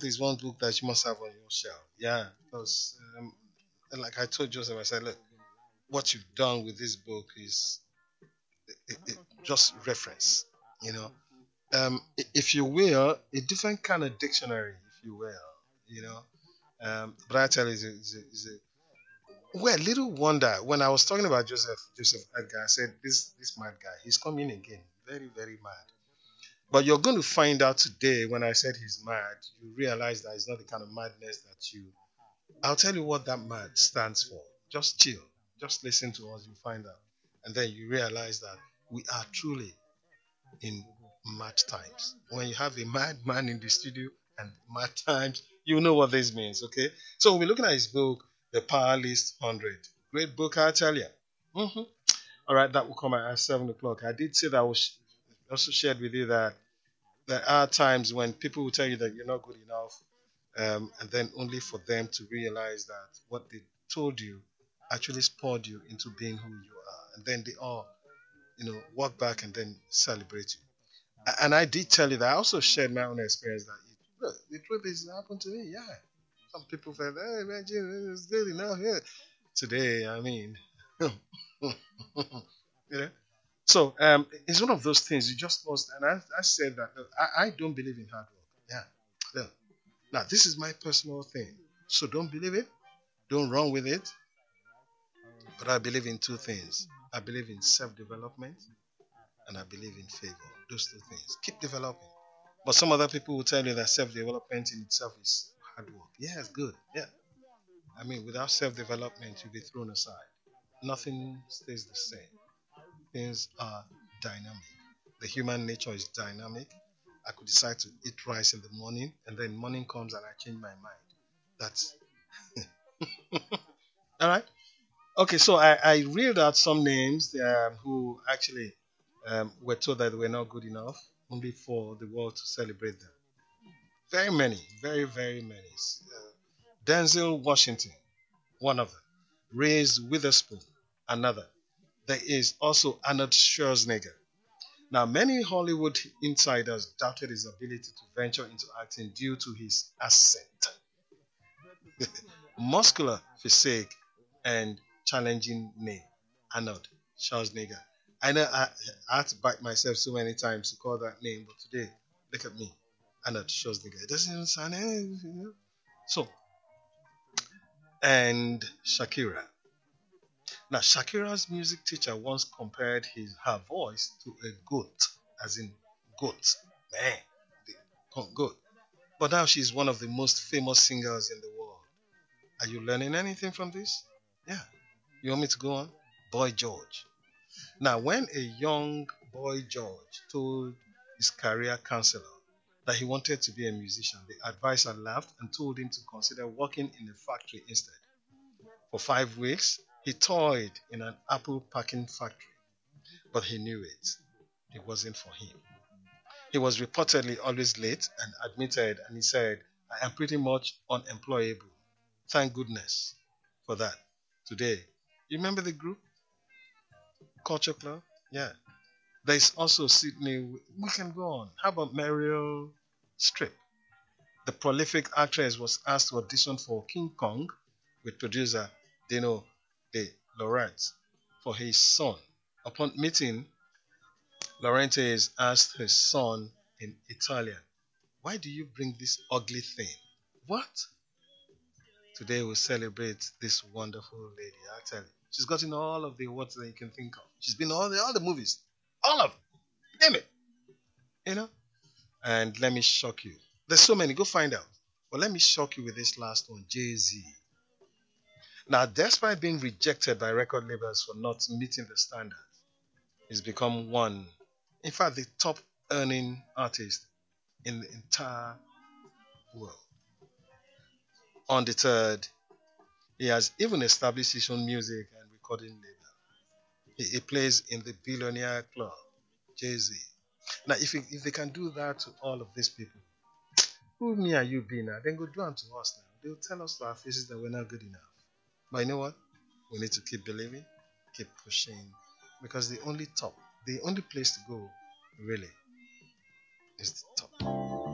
is one book that you must have on your shelf. Yeah, because like I told Joseph, I said, look, what you've done with this book is just reference. You know, if you will, a different kind of dictionary, if you will. You know, but I tell you, well, little wonder when I was talking about Joseph Edgar, I said this mad guy, he's coming again, very very mad. But you're going to find out today when I said he's mad, you realize that it's not the kind of madness that you. I'll tell you what that mad stands for. Just chill, just listen to us, you find out, and then you realize that we are truly in mad times. When you have a mad man in the studio and mad times, you know what this means, okay? So we'll be looking at his book, The Power List 100. Great book, I tell you. hmm All right, that will come at 7 o'clock. I did say that I was also shared with you that there are times when people will tell you that you're not good enough, and then only for them to realize that what they told you actually spurred you into being who you are. And then they all, walk back and then celebrate you. And I did tell you that I also shared my own experience that look, the truth is it happened to me. Yeah, some people felt, hey, man, it's good enough. Yeah. Today, I mean, you know. So it's one of those things you just must. And I said that look, I don't believe in hard work. Yeah. Look, now this is my personal thing. So don't believe it. Don't run with it. But I believe in two things. I believe in self-development and I believe in favor. Those two things. Keep developing. But some other people will tell you that self-development in itself is hard work. Yeah, it's good. Yeah. I mean, without self-development, you'll be thrown aside. Nothing stays the same. Things are dynamic. The human nature is dynamic. I could decide to eat rice in the morning, and then morning comes and I change my mind. That's all right. Okay, so I reeled out some names who actually were told that they were not good enough, only for the world to celebrate them. Very many, very, very many. Denzel Washington, one of them. Reese Witherspoon, another. There is also Arnold Schwarzenegger. Now, many Hollywood insiders doubted his ability to venture into acting due to his accent, muscular physique, and challenging name, Arnold Schwarzenegger. I know I had to bite myself so many times to call that name, but today, look at me, Arnold Schwarzenegger. It doesn't even sound anything. So, and Shakira. Now, Shakira's music teacher once compared her voice to a goat, as in goat, man, goat. But now she's one of the most famous singers in the world. Are you learning anything from this? Yeah. You want me to go on? Boy George. Now, when a young boy George told his career counselor that he wanted to be a musician, the advisor laughed and told him to consider working in a factory instead. For 5 weeks, he toiled in an apple packing factory, but he knew it. It wasn't for him. He was reportedly always late and admitted, and he said, I am pretty much unemployable. Thank goodness for that. Today, you remember the group? Culture Club? Yeah. There's also Sydney. We can go on. How about Meryl Streep? The prolific actress was asked to audition for King Kong with producer Dino De Laurentiis for his son. Upon meeting, Laurentiis asked his son in Italian, why do you bring this ugly thing? What? Today we celebrate this wonderful lady. I tell you, she's gotten all of the awards that you can think of. She's been in all the movies, all of them. Name it, you know. And let me shock you. There's so many. Go find out. But let me shock you with this last one, Jay Z. Now, despite being rejected by record labels for not meeting the standards, he's become one, in fact, the top earning artist in the entire world. Undeterred, he has even established his own music and recording label. He plays in the Billionaire Club, Jay Z. Now, if they can do that to all of these people, who me and you be now? Then go do unto us now. They'll tell us to our faces that we're not good enough. But you know what? We need to keep believing, keep pushing, because the only place to go, really, is the top.